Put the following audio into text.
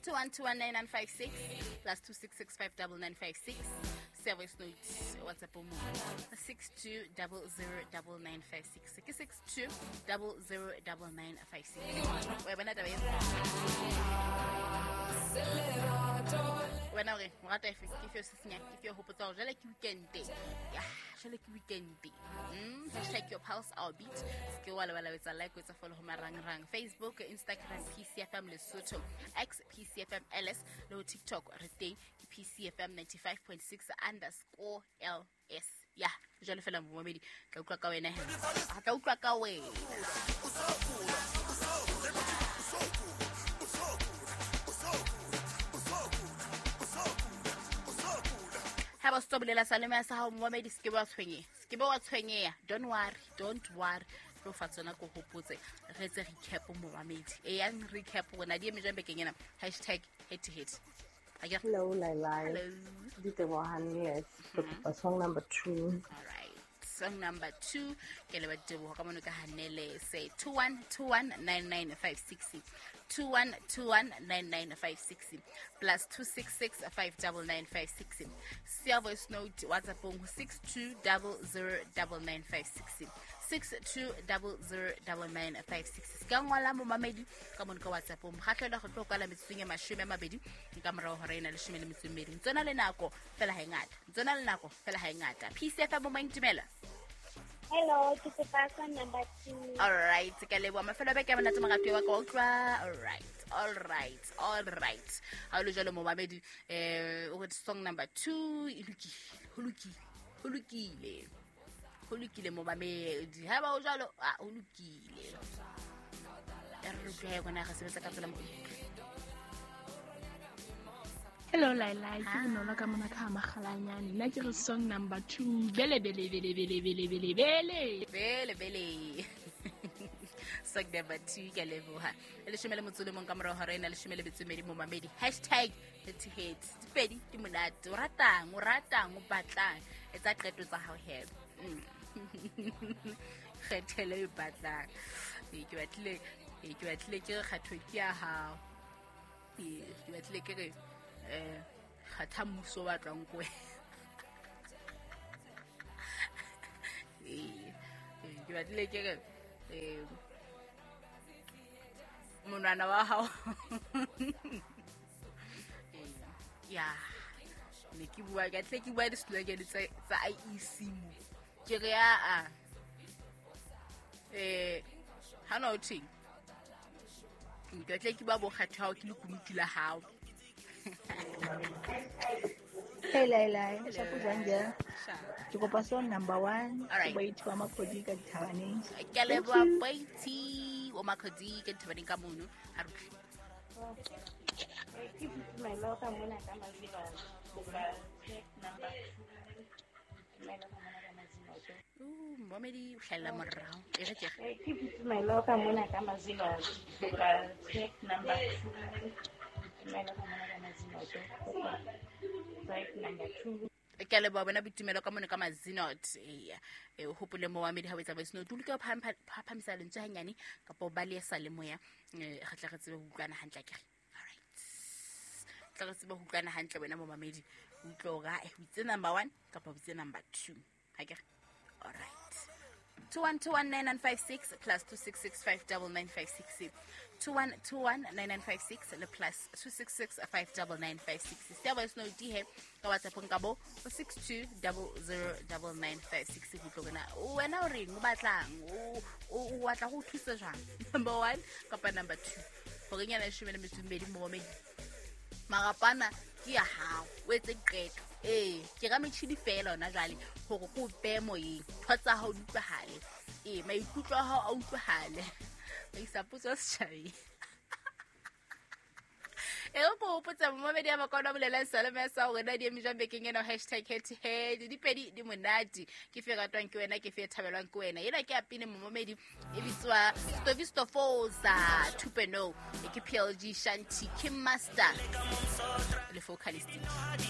21219956 plus 266599956. Service note WhatsApp mo 62009956 ke 62009956. Wena taba e wena re mo rata efe ke fio sesenya ke fio hopotsa jale ke weekend ya jale ke weekend #your pulse our beat ke wala wetsa like wetsa follow ho marang Facebook Instagram PCFM Lesotho X PCFM LS le TikTok re teng PCFM 95.6_LS ya jale fela momedi ka utlwa ka wena ka utlwa ka wena Haba stobulela salema sa hao momedi ske ba tshwenyeya don't worry pro fatsona go hopotse re tse recap mo mamedi e yang recap bona di emejambe kenyana #head Hello, Laila. Hello. Yes. Song number 2. All right. Song number 2. Ke le batebo ka mono ka hanele say 21219956 21219956 plus 266599956. Share voice note WhatsApp on 62009956 62009956. Ka ngwala mo mamedi ka mono ka WhatsApp mo khatlela go tlokala metseng ya 20 ka morao ho reina le 12 tsona le nako fela ha engata PCFM mo maingtimela. Hello, ke Sefasa number 2. All right, ke lebo mafelo be ke bona tsa magato wa go utlwa. All right. Ha lo jalo mo mamedi o re song number 2 hulukile mo mamedi ha ba o jalo hulukile re re go na ga sebetsa ka tsela mo. Hello Laila, ke Nola ka mona ka magalanyane. Nna ke re song number 2. Bele. Song number 2 ke leboha. Le shemele motsolo mong ka morao ha rena le shemele betsumedi mo mamedi #head dipedi di monate o ratang o batlang etsa qeto tsa hao he. Kgethele e batlang ke batlile ke kgatho ke ya hao ke batlile ke re khatha muso wa tsang kwe ke batlile ke re monwana wa hao ya ne ke bua ka tle ke bua di slogan tsa IEC mo ke re a hana o thing ke tle ke ba bo khatha ke le kumukila hao. Hey Laila, Shakuzanja. Tuko song number 1. All right. Wait for Makodi ka Tawani. Ke leboa baiti o Makodi ke Thabani ka mono ha re Keep my love ka mona ka maziba. Number 2. My love ka mona ka maziba. momedi o hlalla morao e re ke Keep my love ka mona ka maziba. Number 2. My love ka mona ka maziba. Number 2. ke le ba bona bitumelo ka mone ka mazinot o hopole mo wa medi ha wetsa ba sino tuli ka phamisa lentse hanyane ka po ba le sa le moya ga tla ga tsebe ho utlwana hantle ke all right tla ga tsebe ho utlwana hantle wena mo mamedi o tlo ga e witse number 1 ka po witse number 2 ha ke all right 21219956 plus 266599956 21219956 le plus 266599956 Seba is no di he ka WhatsApp ngabo 62009956 go tlogana wena o reng o batlang o batla go thusa jang number 1 kapa number 2 go renya na shimele metsumedi mo momedi magapana ke ya hao o etse qeto ke ga metšhidi fela ona jale gore go be moyeng thotsa ha o utlwahale maikutlo ha a utlwahale ba isapotsa setšhabeng go potsa momedi ya makona bolela salome sa gore na di emejang bekeng ena #head dipedi di monate ke fe ratwang ke wena ke fe thabelwang ke wena ena ke apine momedi e bitswa Stovistofosa Tupeno ke PLG Shanti Kim Master le vocalistic